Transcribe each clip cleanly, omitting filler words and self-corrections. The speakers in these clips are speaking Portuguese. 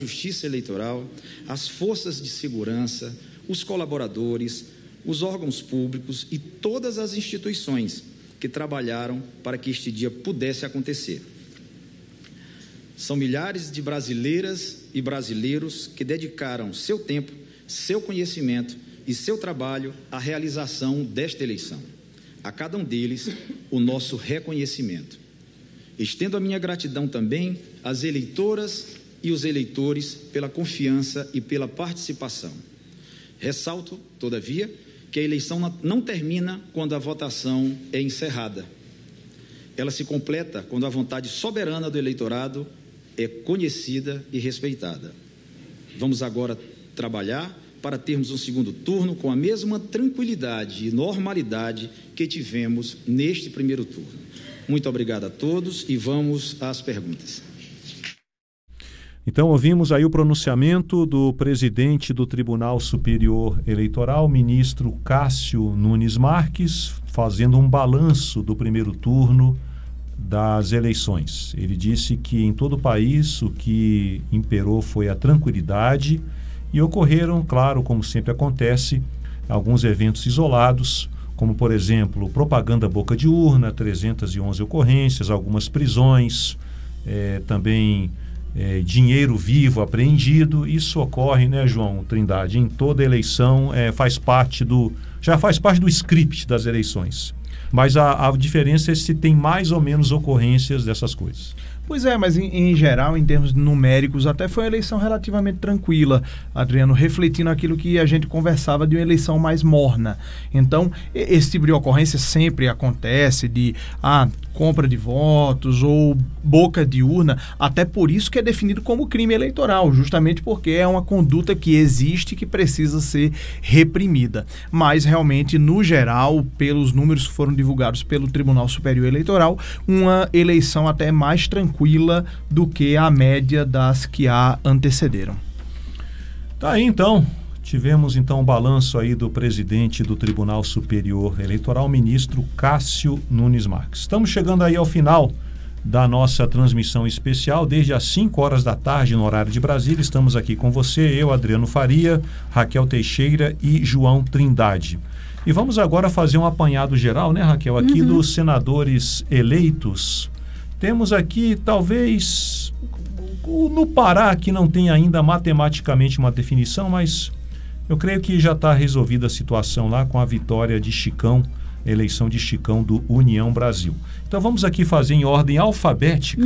Justiça Eleitoral, as forças de segurança, os colaboradores, os órgãos públicos e todas as instituições que trabalharam para que este dia pudesse acontecer. São milhares de brasileiras e brasileiros que dedicaram seu tempo, seu conhecimento e seu trabalho à realização desta eleição. A cada um deles, o nosso reconhecimento. Estendo a minha gratidão também às eleitoras e os eleitores pela confiança e pela participação. Ressalto, todavia, que a eleição não termina quando a votação é encerrada. Ela se completa quando a vontade soberana do eleitorado é conhecida e respeitada. Vamos agora trabalhar para termos um segundo turno com a mesma tranquilidade e normalidade que tivemos neste primeiro turno. Muito obrigado a todos e vamos às perguntas. Então, ouvimos aí o pronunciamento do presidente do Tribunal Superior Eleitoral, ministro Cássio Nunes Marques, fazendo um balanço do primeiro turno das eleições. Ele disse que em todo o país o que imperou foi a tranquilidade e ocorreram, claro, como sempre acontece, alguns eventos isolados, como, por exemplo, propaganda boca de urna, 311 ocorrências, algumas prisões, também dinheiro vivo apreendido. Isso ocorre, né, João Trindade, em toda eleição, já faz parte do script das eleições. Mas a diferença é se tem mais ou menos ocorrências dessas coisas. Pois é, mas em geral, em termos numéricos, até foi uma eleição relativamente tranquila, Adriano, refletindo aquilo que a gente conversava de uma eleição mais morna. Então, esse tipo de ocorrência sempre acontece, de compra de votos ou boca de urna, até por isso que é definido como crime eleitoral, justamente porque é uma conduta que existe e que precisa ser reprimida. Mas, realmente, no geral, pelos números que foram divulgados pelo Tribunal Superior Eleitoral, uma eleição até mais tranquila do que a média das que a antecederam. Tá aí, então. Tivemos, então, um balanço aí do presidente do Tribunal Superior Eleitoral, ministro Cássio Nunes Marques. Estamos chegando aí ao final da nossa transmissão especial, desde as 5 horas da tarde, no horário de Brasília. Estamos aqui com você, eu, Adriano Faria, Raquel Teixeira e João Trindade. E vamos agora fazer um apanhado geral, né, Raquel, aqui dos senadores eleitos. Temos aqui, talvez, no Pará, que não tem ainda matematicamente uma definição, mas eu creio que já está resolvida a situação lá com a vitória de Chicão, eleição de Chicão do União Brasil. Então vamos aqui fazer em ordem alfabética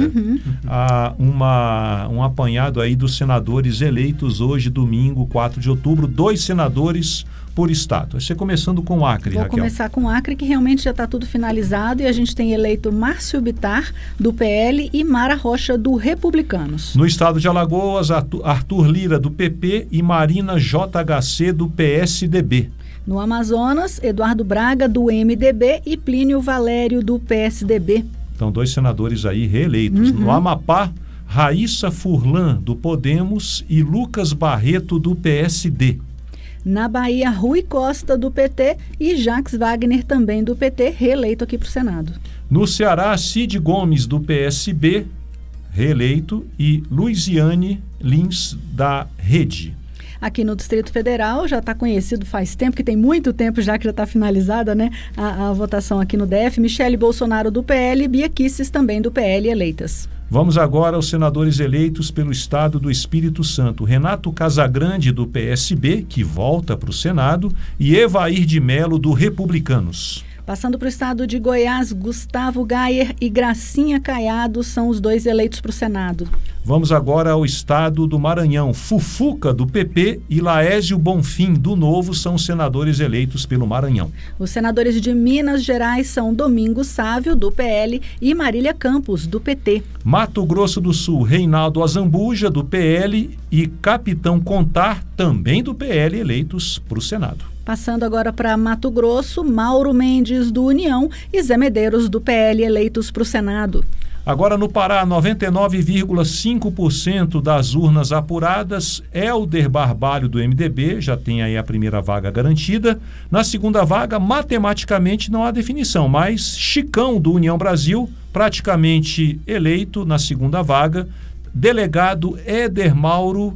um apanhado aí dos senadores eleitos hoje, domingo, 4 de outubro, 2 senadores por estado. Você começando com o Acre, Raquel. Vou começar com o Acre, que realmente já está tudo finalizado, e a gente tem eleito Márcio Bittar, do PL, e Mara Rocha, do Republicanos. No estado de Alagoas, Arthur Lira, do PP, e Marina JHC, do PSDB. No Amazonas, Eduardo Braga, do MDB, e Plínio Valério, do PSDB. Então, 2 senadores aí reeleitos. No Amapá, Raíssa Furlan, do Podemos, e Lucas Barreto, do PSD. Na Bahia, Rui Costa, do PT, e Jacques Wagner, também do PT, reeleito aqui para o Senado. No Ceará, Cid Gomes, do PSB, reeleito, e Luiziane Lins, da Rede. Aqui no Distrito Federal, já está conhecido faz tempo, que tem muito tempo já que já está finalizada, né, a votação aqui no DF, Michele Bolsonaro, do PL, e Bia Kicis, também do PL, eleitas. Vamos agora aos senadores eleitos pelo estado do Espírito Santo. Renato Casagrande, do PSB, que volta para o Senado, e Evair de Mello, do Republicanos. Passando para o estado de Goiás, Gustavo Gayer e Gracinha Caiado são os 2 eleitos para o Senado. Vamos agora ao estado do Maranhão. Fufuca, do PP, e Laésio Bonfim, do Novo, são senadores eleitos pelo Maranhão. Os senadores de Minas Gerais são Domingos Sávio, do PL, e Marília Campos, do PT. Mato Grosso do Sul, Reinaldo Azambuja, do PL, e Capitão Contar, também do PL, eleitos para o Senado. Passando agora para Mato Grosso, Mauro Mendes, do União, e Zé Medeiros, do PL, eleitos para o Senado. Agora no Pará, 99,5% das urnas apuradas, Hélder Barbalho, do MDB, já tem aí a primeira vaga garantida. Na segunda vaga, matematicamente não há definição, mas Chicão, do União Brasil, praticamente eleito na segunda vaga, Delegado Éder Mauro